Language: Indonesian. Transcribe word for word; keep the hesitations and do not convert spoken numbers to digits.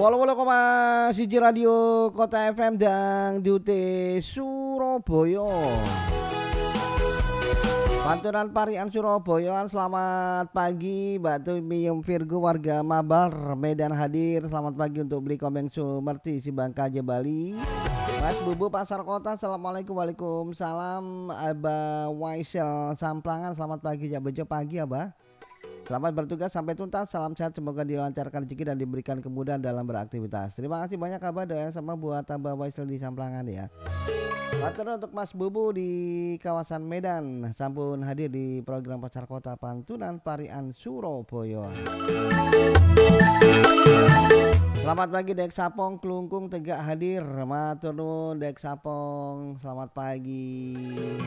Walo walo koma siji radio Kota F M dan Dute Surabaya. Panturan Parian Surabaya, selamat pagi Mbak Tumiyum Virgo warga Mabar Medan hadir. Selamat pagi untuk beli komeng Sumerti si Bangka aja Bali. Mas Bubu Pasar Kota, assalamualaikum, waalaikumsalam. Abah Waisel Samplangan, selamat pagi ya bejo pagi Abah. Selamat bertugas sampai tuntas, salam sehat, semoga dilancarkan rezeki dan diberikan kemudahan dalam beraktivitas. Terima kasih banyak Abah, doa sama buat Abah Waisel di Samplangan ya. Matur untuk Mas Bubu di kawasan Medan, sampun hadir di program Pasar Kota Pantunan Parian Surabaya. Selamat pagi Dek Sapong Klungkung Tegak hadir. Matur nuwun Dek Sapong, selamat pagi.